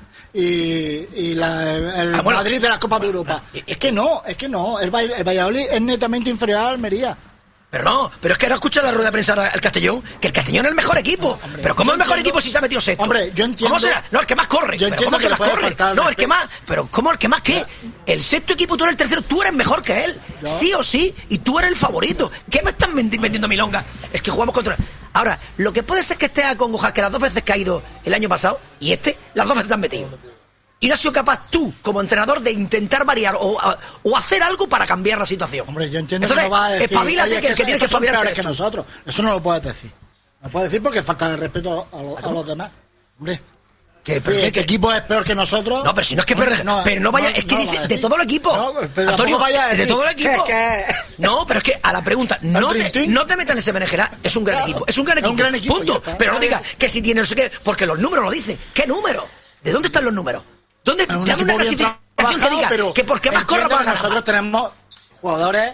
y el Madrid de la Copa de Europa. Es que no, el Valladolid es netamente inferior a Almería. Pero es que ahora escucha la rueda de prensa al Castellón, que el Castellón es el mejor equipo. Hombre, pero ¿cómo es el mejor equipo si se ha metido sexto? Hombre, yo entiendo. ¿Cómo será? No, el que más corre. Yo entiendo ¿cómo que más corre? No, el que más. Pero ¿cómo el que más qué? El sexto equipo, tú eres el tercero, tú eres mejor que él. ¿No? Sí o sí, y tú eres el favorito. ¿Qué me están vendiendo milonga? Es que jugamos contra... Ahora, lo que puede ser que esté acongoja que las 2 veces que ha ido el año pasado, y las 2 veces te han metido. Y no has sido capaz tú, como entrenador, de intentar variar o hacer algo para cambiar la situación. Hombre, yo entiendo. Entonces, que no va a decir, espabilate, que tiene que espabilar que nosotros. Eso no lo puedes decir. No puedes decir porque falta el respeto a los demás. Hombre, ¿qué equipo es peor que nosotros? No, pero si no es que peor, pero no vaya, es que dice de todo el equipo. No, Antonio, de todo el equipo. No, pero es que a la pregunta, no te metas en ese berenjena, es un gran equipo, es un gran equipo, punto. Pero no digas que si tiene no sé qué, porque los números lo dicen. ¿Qué número? ¿De dónde están los números? ¿Dónde está una clasificación que diga que porque más corra para ganar? Nosotros tenemos jugadores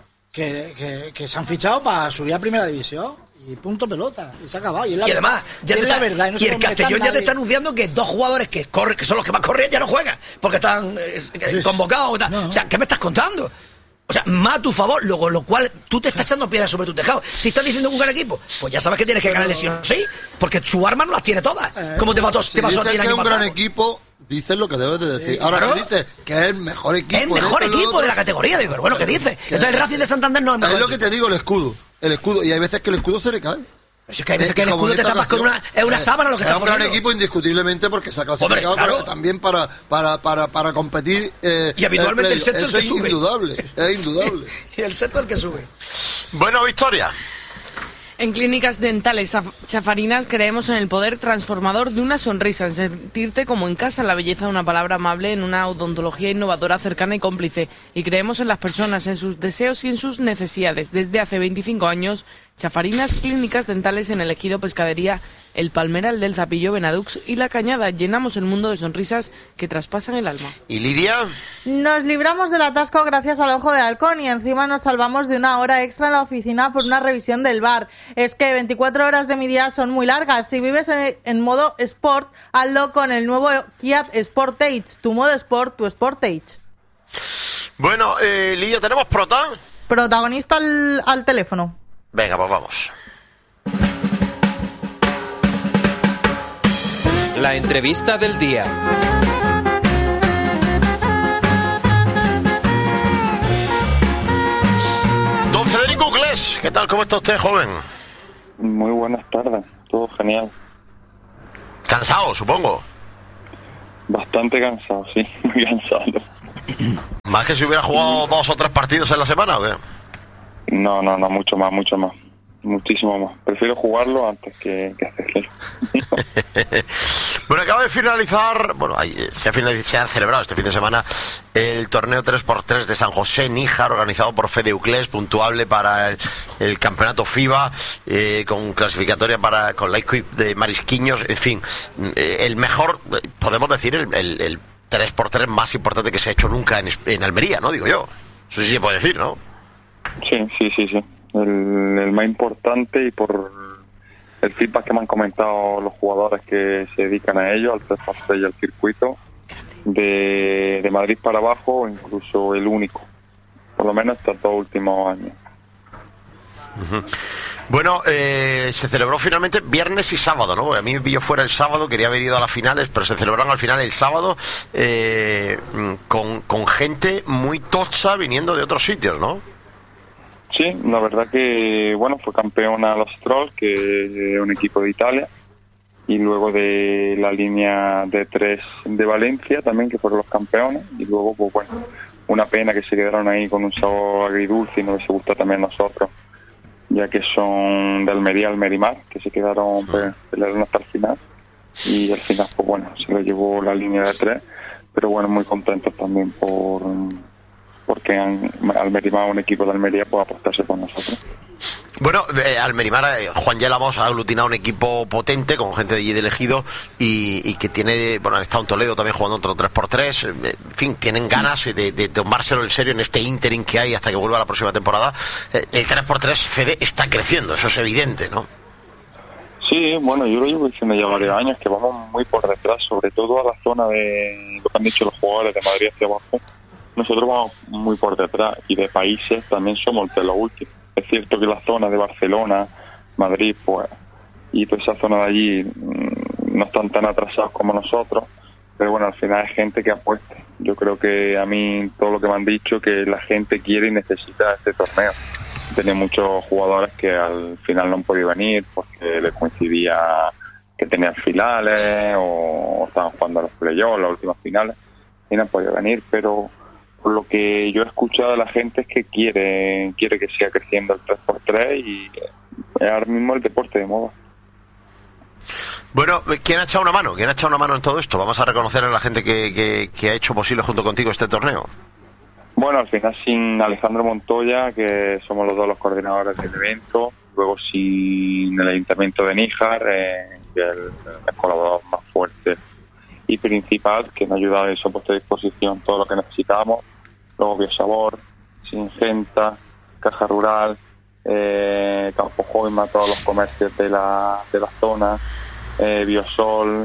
que se han fichado para subir a primera división y punto pelota, y se ha acabado. Y además, la verdad. Y el Castellón ya te está anunciando que 2 jugadores que son los que más corren ya no juegan porque están convocados. O sea, ¿qué me estás contando? O sea, más a tu favor, luego lo cual tú te estás echando piedras sobre tu tejado. Si estás diciendo un gran equipo, pues ya sabes que tienes que ganar lesión, sí, porque su arma no las tiene todas. ¿Cómo te pasó a ti el año pasado? Si es un gran equipo, dices lo que debes de decir. Ahora claro. Dices que es el mejor equipo. Es el mejor equipo de la categoría. Digo, bueno, ¿qué dices? Entonces el Racing de Santander no es mejor. Es lo que te digo, el escudo. Y hay veces que el escudo se le cae. Pero si es que hay veces que el escudo te tapas con una sábana lo que es un gran equipo indiscutiblemente porque se ha clasificado. Hombre, claro. También para competir. Y habitualmente el sector eso es indudable. Es indudable. Y el sector que sube. Bueno, Victoria. En Clínicas Dentales Chafarinas creemos en el poder transformador de una sonrisa, en sentirte como en casa, en la belleza de una palabra amable, en una odontología innovadora, cercana y cómplice. Y creemos en las personas, en sus deseos y en sus necesidades. Desde hace 25 años, Chafarinas Clínicas Dentales en el Ejido Pescadería, El Palmeral del Zapillo, Benadux y La Cañada. Llenamos el mundo de sonrisas que traspasan el alma. ¿Y Lidia? Nos libramos del atasco gracias al Ojo de Halcón y encima nos salvamos de una hora extra en la oficina por una revisión del bar. Es que 24 horas de mi día son muy largas. Si vives en modo Sport, hazlo con el nuevo Kia Sportage. Tu modo Sport, tu Sportage. Bueno, Lidia, ¿tenemos protagonista al teléfono? Venga, pues vamos. La entrevista del día. Don Federico Uclés, ¿qué tal? ¿Cómo está usted, joven? Muy buenas tardes, todo genial. ¿Cansado, supongo? Bastante cansado, sí, muy cansado. ¿Más que si hubiera jugado 2 o 3 partidos en la semana o qué? No, mucho más. Muchísimo más. Prefiero jugarlo antes que hacerlo. Bueno, acaba de finalizar, se ha celebrado este fin de semana el torneo 3x3 de San José Níjar, organizado por Fede Uclés, puntuable para el campeonato FIBA, con clasificatoria con la equipe de Marisquiños, en fin, el mejor, podemos decir, el 3x3 más importante que se ha hecho nunca en Almería, ¿no? Digo yo. Eso sí se puede decir, ¿no? Sí. el más importante, y por el feedback que me han comentado los jugadores que se dedican a ello, al 3x3 y al circuito, de Madrid para abajo, incluso el único, por lo menos estos 2 últimos años. Uh-huh. Bueno, se celebró finalmente viernes y sábado, ¿no? A mí me pilló fuera el sábado, quería haber ido a las finales, pero se celebraron al final el sábado con gente muy tocha viniendo de otros sitios, ¿no? Sí, la verdad que, bueno, fue campeona los Trolls, que es un equipo de Italia, y luego de la línea de 3 de Valencia también, que fueron los campeones, y luego, pues bueno, una pena que se quedaron ahí con un sabor agridulce y no les gustó también a nosotros, ya que son de Almería, Almerimar, que se quedaron, pues, pelearon hasta el final, y al final, pues bueno, se lo llevó la línea de 3, pero bueno, muy contentos también porque Almerimar, un equipo de Almería, puede apostarse por nosotros. Bueno, Almerimar, Juan Yélamos ha aglutinado un equipo potente con gente de allí de elegido y que tiene, bueno, han estado en Toledo también jugando otro 3x3, en fin, tienen ganas de tomárselo en serio en este ínterin que hay hasta que vuelva la próxima temporada. El 3x3, Fede, está creciendo, eso es evidente, ¿no? Sí, bueno, yo lo llevo diciendo ya varios años, que vamos muy por detrás, sobre todo a la zona de lo que han dicho los jugadores de Madrid hacia abajo. Nosotros vamos muy por detrás, y de países también somos de los últimos. Es cierto que la zona de Barcelona, Madrid, pues, y toda esa zona de allí no están tan atrasados como nosotros, pero bueno, al final es gente que apuesta. Yo creo que a mí todo lo que me han dicho, que la gente quiere y necesita este torneo. Tenía muchos jugadores que al final no han podido venir porque les coincidía que tenían finales o estaban jugando a los playoffs, las últimas finales, y no han podido venir, pero por lo que yo he escuchado de la gente es que quiere que siga creciendo el 3x3 y es ahora mismo el deporte de moda. Bueno, ¿quién ha echado una mano? ¿Quién ha echado una mano en todo esto? Vamos a reconocer a la gente que ha hecho posible junto contigo este torneo. Bueno, al final sin Alejandro Montoya, que somos los dos los coordinadores del evento, luego sin el Ayuntamiento de Níjar, que es el colaborador más fuerte y principal, que nos ha ayudado y se ha puesto a disposición todo lo que necesitamos. Luego Biosabor, Singenta, Caja Rural, Campo Joima, todos los comercios de la zona, Biosol,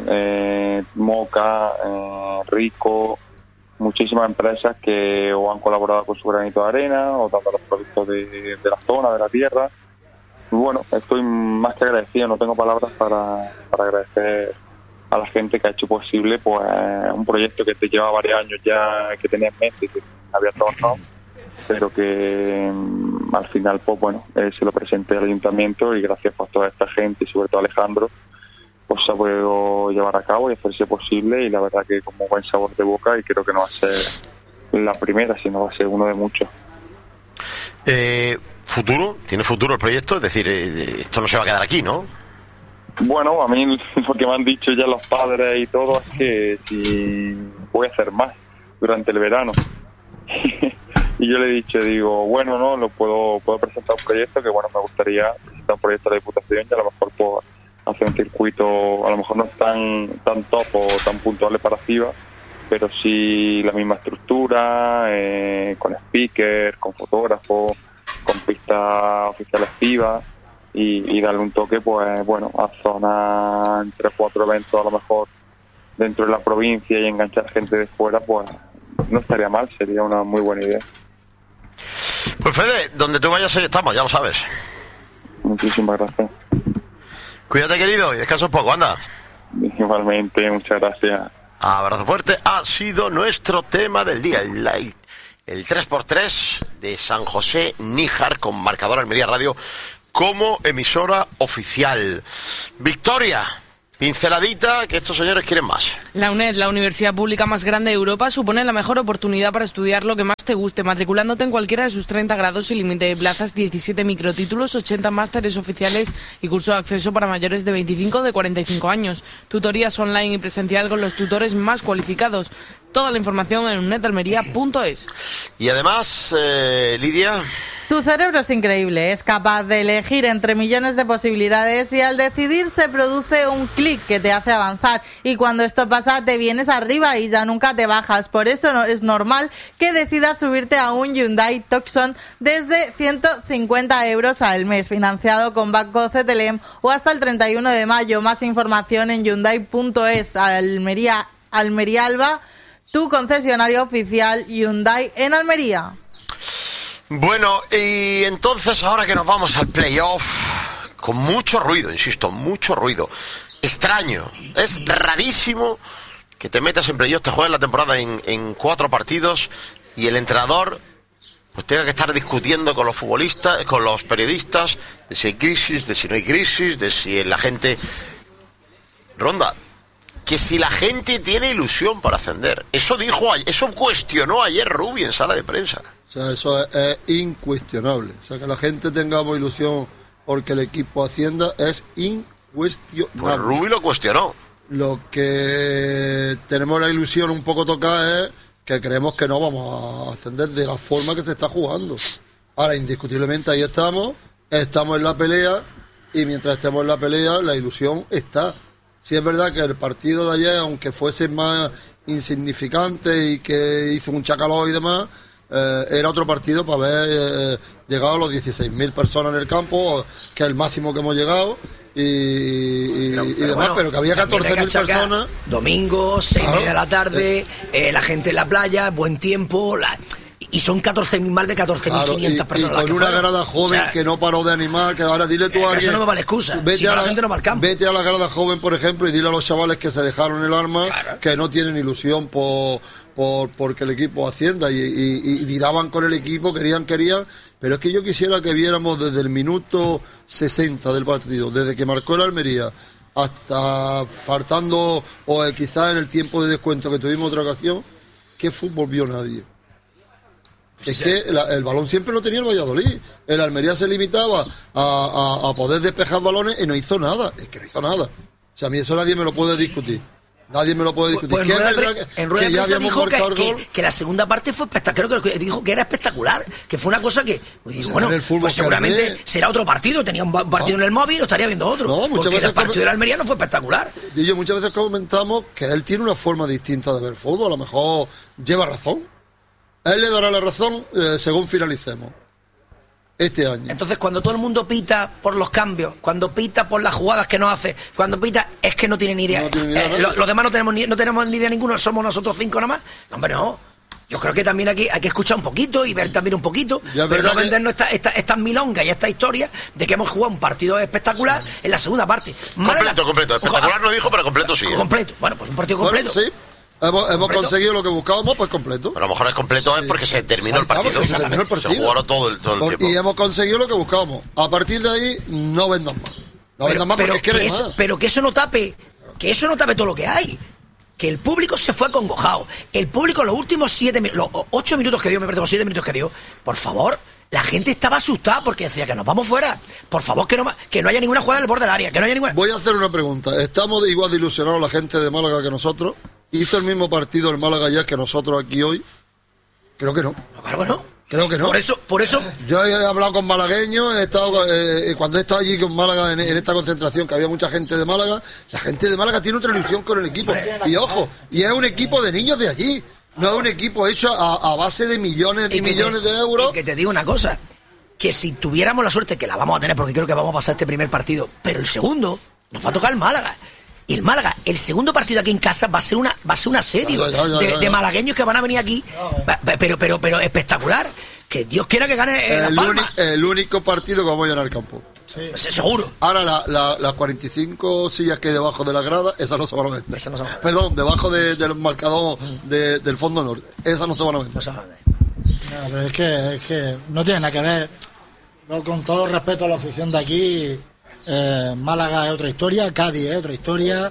Moca, Rico, muchísimas empresas que o han colaborado con su granito de arena o dando los productos de la zona, de la tierra. Y bueno, estoy más que agradecido, no tengo palabras para agradecer a la gente que ha hecho posible pues un proyecto que te lleva varios años ya, que tenía en mente y que había trabajado, pero que al final pues bueno, se lo presenté al ayuntamiento y gracias a toda esta gente y sobre todo a Alejandro pues se ha podido llevar a cabo y hacerse posible, y la verdad que con muy buen sabor de boca, y creo que no va a ser la primera, sino va a ser uno de muchos. ¿Futuro? ¿Tiene futuro el proyecto? Es decir, esto no se va a quedar aquí, ¿no? Bueno, a mí lo que me han dicho ya los padres y todo es que si voy a hacer más durante el verano. Y yo le he dicho, digo, bueno, no, lo puedo presentar un proyecto que, bueno, me gustaría presentar un proyecto de la Diputación y a lo mejor puedo hacer un circuito, a lo mejor no es tan top o tan puntual para FIBA, pero sí la misma estructura, con speakers, con fotógrafos, con pistas oficiales FIBA, y darle un toque, pues bueno, a zonas, entre 4 eventos a lo mejor dentro de la provincia, y enganchar gente de fuera, pues no estaría mal, sería una muy buena idea. Pues Fede, donde tú vayas ahí estamos, ya lo sabes. Muchísimas gracias. Cuídate, querido, y descansa un poco, anda. Igualmente, muchas gracias. Abrazo fuerte. Ha sido nuestro tema del día, el 3x3 de San José Níjar, con Marcador Almería Radio como emisora oficial. Victoria, pinceladita, que estos señores quieren más. La UNED, la universidad pública más grande de Europa, supone la mejor oportunidad para estudiar lo que más te guste, matriculándote en cualquiera de sus 30 grados sin límite de plazas, 17 microtítulos, 80 másteres oficiales y curso de acceso para mayores de 25 o de 45 años. Tutorías online y presencial con los tutores más cualificados. Toda la información en unedalmería.es. Y además, Lidia, Tu cerebro es increíble, es capaz de elegir entre millones de posibilidades y al decidir se produce un clic que te hace avanzar y cuando esto pasa te vienes arriba y ya nunca te bajas. Por eso es normal que decidas subirte a un Hyundai Tucson desde 150 euros al mes, financiado con Banco CTLM o hasta el 31 de mayo. Más información en Hyundai.es. Almería Alba, tu concesionario oficial Hyundai en Almería. Bueno, y entonces ahora que nos vamos al playoff, con mucho ruido, insisto, mucho ruido. Extraño, es rarísimo que te metas en playoff, te juegues la temporada en 4 partidos y el entrenador pues tenga que estar discutiendo con los futbolistas, con los periodistas, de si hay crisis, de si no hay crisis, de si la gente... Ronda, que si la gente tiene ilusión para ascender. Eso cuestionó ayer Rubi en sala de prensa. O sea, eso es incuestionable. O sea, que la gente tengamos ilusión porque el equipo ascienda es incuestionable. Pues Rubi lo cuestionó. Lo que tenemos la ilusión un poco tocada es que creemos que no vamos a ascender de la forma que se está jugando. Ahora, indiscutiblemente, ahí estamos en la pelea, y mientras estemos en la pelea, la ilusión está. Sí es verdad que el partido de ayer, aunque fuese más insignificante y que hizo un chacaló y demás, era otro partido para haber llegado a los 16.000 personas en el campo, que es el máximo que hemos llegado, y demás, bueno, pero que había 14.000 personas. Domingo, 6:30 de la tarde, la gente en la playa, buen tiempo, y son 14.000, más de 14.500 personas. Y con una grada joven, o sea, que no paró de animar, que ahora dile tú a alguien... Eso no me vale excusa, vete la gente no va al campo. Vete a la grada joven, por ejemplo, y dile a los chavales que se dejaron el arma, claro, que no tienen ilusión porque el equipo ascienda, y tiraban con el equipo, querían, pero es que yo quisiera que viéramos desde el minuto 60 del partido, desde que marcó el Almería hasta faltando, o quizás en el tiempo de descuento que tuvimos otra ocasión, ¿qué fútbol vio nadie? Es que el balón siempre lo tenía el Valladolid. El Almería se limitaba a poder despejar balones y no hizo nada. Es que no hizo nada. O sea, a mí eso nadie me lo puede discutir. Nadie me lo puede discutir. Pues en rueda de prensa dijo que la segunda parte fue espectacular. Creo que dijo que era espectacular. Que fue una cosa que... Pues, bueno, pues seguramente será otro partido. Tenía un partido en el móvil, lo estaría viendo otro. No, muchas veces el partido del Almería no fue espectacular. Y yo muchas veces comentamos que él tiene una forma distinta de ver fútbol. A lo mejor lleva razón. Él le dará la razón según finalicemos este año. Entonces, cuando todo el mundo pita por los cambios, cuando pita por las jugadas que no hace, cuando pita, es que no tiene ni idea. Los demás no tenemos ni idea ninguno, somos nosotros 5 nada más. No, hombre, no. Yo creo que también aquí hay que escuchar un poquito y ver también un poquito, pero no vendernos estas milongas y esta historia de que hemos jugado un partido espectacular en la segunda parte. Completo. Espectacular no dijo, pero completo sí. Completo. Bueno, pues un partido completo. Bueno, sí. Hemos conseguido lo que buscábamos, pues completo. Pero a lo mejor es completo, sí, es porque se terminó el partido. Se jugaron todo el tiempo. Y hemos conseguido lo que buscábamos. A partir de ahí, no vendan más. Pero que eso no tape todo lo que hay. Que el público se fue acongojado. El público, los últimos 8 minutos que dio, me perdón, 7 minutos que dio, por favor, la gente estaba asustada porque decía que nos vamos fuera. Por favor, que no haya ninguna jugada en el borde del área. Que no haya ninguna... Voy a hacer una pregunta. ¿Estamos igual de ilusionados la gente de Málaga que nosotros? ¿Hizo el mismo partido el Málaga ya que nosotros aquí hoy? Creo que no. Claro que no. Creo que no. Por eso. Yo he hablado con malagueños, he estado cuando he estado allí con Málaga en esta concentración, que había mucha gente de Málaga. La gente de Málaga tiene otra ilusión con el equipo. Y ojo, y es un equipo de niños de allí. No es un equipo hecho a base de millones y millones de euros. Y que te digo una cosa, que si tuviéramos la suerte, que la vamos a tener porque creo que vamos a pasar este primer partido, pero el segundo nos va a tocar el Málaga. Y el Málaga, el segundo partido aquí en casa va a ser un asedio de malagueños que van a venir aquí, pero espectacular. Que Dios quiera que gane La Palma. El único partido que vamos a llenar el campo. Sí. Pues seguro. Ahora las 45 sillas que hay debajo de la grada, esas no se van a vender. Perdón, debajo del marcador del fondo norte, esas no se van a vender. No, pero es que no tiene nada que ver. No, con todo respeto a la afición de aquí. Málaga es otra historia, Cádiz es otra historia,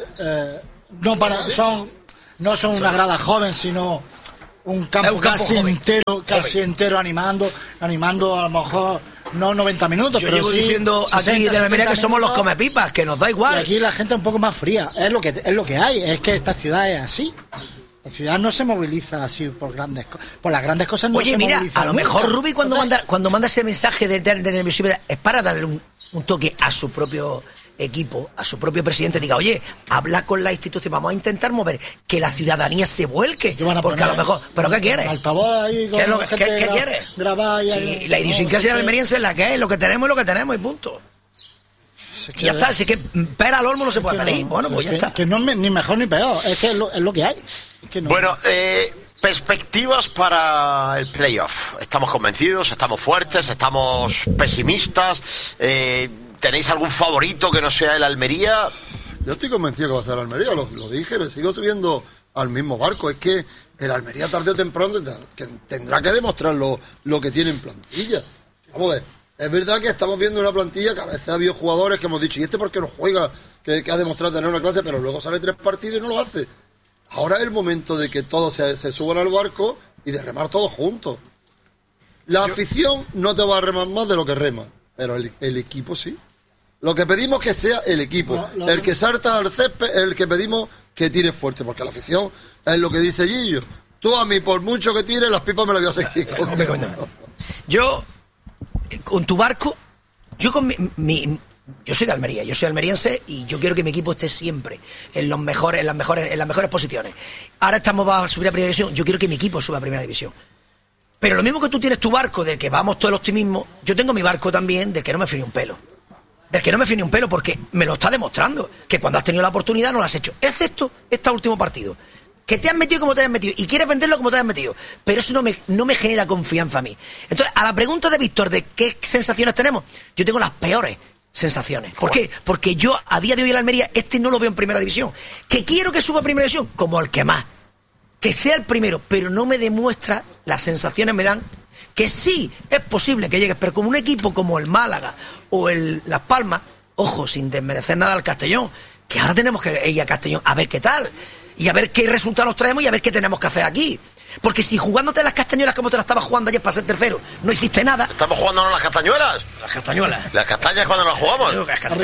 no son una grada joven, sino un campo casi entero animando a lo mejor no 90 minutos. Yo pero llevo diciendo 60, aquí de Almería que somos los comepipas, que nos da igual. Y aquí la gente un poco más fría, es lo que hay, es que esta ciudad es así. La ciudad no se moviliza así por las grandes cosas. No Oye, se mira, moviliza a lo nunca. mejor Rubi cuando Entonces, manda ese mensaje de nerviosismo es para darle un toque a su propio equipo, a su propio presidente, diga, oye, habla con la institución, vamos a intentar mover que la ciudadanía se vuelque, ¿qué van a porque poner? a lo mejor, ¿pero qué quieres? Altavoz ahí con ¿Qué es lo gente ¿qué quieres? Grabar Sí, la idiosincrasia almeriense es la que es, lo que tenemos y punto. Y ya está, así que pera al olmo no se puede pedir. Bueno, pues ya está. Que no es ni mejor ni peor, es que es lo que hay. Es que no. Bueno, perspectivas para el playoff. ¿Estamos convencidos? ¿Estamos fuertes? ¿Estamos pesimistas? ¿Tenéis algún favorito que no sea el Almería? Yo estoy convencido que va a ser el Almería, lo dije, me sigo subiendo al mismo barco. Es que el Almería tarde o temprano tendrá que demostrar lo que tiene en plantilla. Vamos a ver, es verdad que estamos viendo una plantilla que a veces ha habido jugadores que hemos dicho, ¿y este por qué no juega? Que ha demostrado tener una clase, pero luego sale 3 partidos y no lo hace. Ahora es el momento de que todos se suban al barco y de remar todos juntos. La afición no te va a remar más de lo que rema, pero el equipo sí. Lo que pedimos que sea el equipo. El que salta al césped es el que pedimos que tire fuerte, porque la afición es lo que dice Gillo. Tú a mí, por mucho que tires, las pipas me las voy a seguir comiendo. Yo, con tu barco, yo con yo soy de Almería, yo soy almeriense y yo quiero que mi equipo esté siempre en las mejores posiciones. Ahora estamos a subir a primera división, yo quiero que mi equipo suba a primera división. Pero lo mismo que tú tienes tu barco del que vamos todo el optimismo, yo tengo mi barco también del que no me fío ni un pelo. Del que no me fío ni un pelo porque me lo está demostrando, que cuando has tenido la oportunidad no lo has hecho, excepto este último partido. Que te has metido como te has metido y quieres venderlo como te has metido, pero eso no me genera confianza a mí. Entonces, a la pregunta de Víctor de qué sensaciones tenemos, yo tengo las peores sensaciones. ¿Por qué? Porque yo a día de hoy en la Almería no lo veo en primera división. Que quiero que suba a primera división, como el que más. Que sea el primero, pero no me demuestra, las sensaciones me dan que sí, es posible que llegues, pero como un equipo como el Málaga o el Las Palmas, ojo, sin desmerecer nada al Castellón, que ahora tenemos que ir a Castellón a ver qué tal, y a ver qué resultados traemos y a ver qué tenemos que hacer aquí. Porque si jugándote las castañuelas como te las estabas jugando ayer para ser tercero, no hiciste nada. ¿Estamos jugándonos las castañuelas? Las castañuelas. ¿Las castañas cuando las jugamos?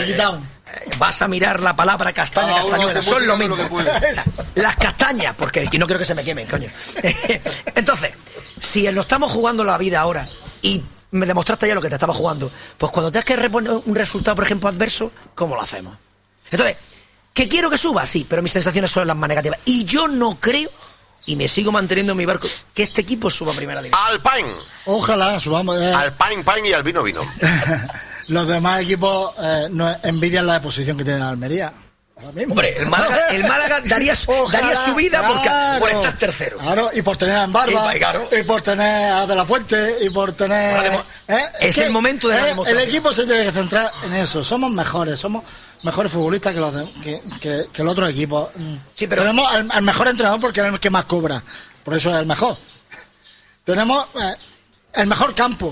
Vas a mirar la palabra castaña, castañuela, son lo mismo. Las castañas, porque no creo que se me quemen, coño. Entonces, si nos estamos jugando la vida ahora y me demostraste ya lo que te estaba jugando, pues cuando tengas que reponer un resultado, por ejemplo, adverso, ¿cómo lo hacemos? Entonces, ¿que quiero que suba? Sí, pero mis sensaciones son las más negativas. Y yo no creo, y me sigo manteniendo en mi barco, que este equipo suba a primera división. Alpine. Ojalá subamos. Alpine, y Albino vino. Los demás equipos no envidian la posición que tiene Almería. Hombre, el Málaga daría su vida por estar tercero. Claro, y por tener a Embarba, y por tener a De La Fuente, y por tener... Es el momento de la demostración. El equipo se tiene que centrar en eso. Somos mejores futbolistas que los otros equipos. Sí, pero tenemos al mejor entrenador porque es el que más cobra. Por eso es el mejor. Tenemos el mejor campo.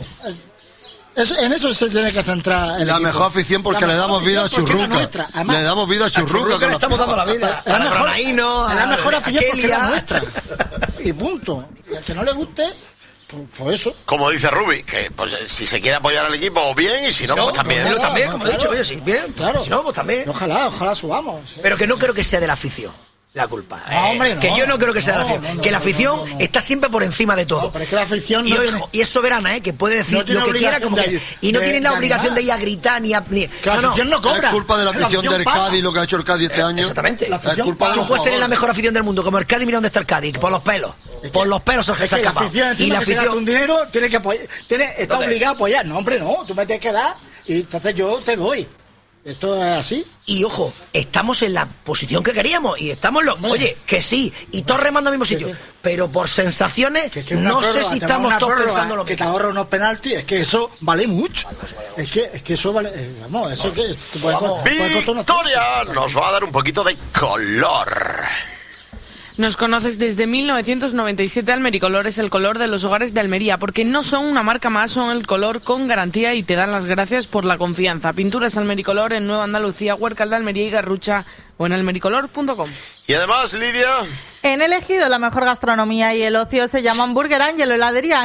En eso se tiene que centrar el la equipo. mejor afición porque le damos vida a Churruca. Además, le damos vida a Churruca. Que le estamos dando la vida. Es la mejor afición porque es la Kelia. nuestra. Y punto. Y al que no le guste, pues eso. Como dice Rubi, que pues, si se quiere apoyar al equipo, bien, y si no, pues también. Pero también, como he dicho, oye, sí, bien. Claro. Si no, pues también. Ojalá subamos. Sí. Pero que no creo que sea de la afición la culpa. No, hombre, no. Que yo no creo que sea de la afición. Que la afición está siempre por encima de todo. No, pero es que la afición y es soberana, que puede decir lo que quiera como que, y no tiene la obligación de ir a gritar ni a... Que la afición no cobra. Es culpa de la afición del Cádiz, lo que ha hecho el Cádiz este año. Exactamente. Es culpa de Tú los puedes tener la jugadores. mejor afición del mundo, como el Cádiz, mira dónde está el Cádiz, por los pelos. Por los pelos se ha escapado. Y la afición un dinero tiene que apoyar, está obligada a apoyar. No, hombre, no, tú me tienes que dar y entonces yo te doy. Esto es así. Y ojo, estamos en la posición que queríamos y estamos oye, que sí, y todos remando al mismo sitio, pero por sensaciones no sé si estamos todos pensando lo mismo. Que te ahorra unos penaltis, es que eso vale mucho. Es que eso vale, vamos, eso que puede costar una Victoria nos va a dar un poquito de color. Nos conoces desde 1997. Almericolor es el color de los hogares de Almería, porque no son una marca más, son el color con garantía y te dan las gracias por la confianza. Pinturas Almericolor en Nueva Andalucía, Huércal de Almería y Garrucha, o en almericolor.com. Y además, Lidia, En el Ejido, la mejor gastronomía y el ocio se llama Burger Ángel, heladería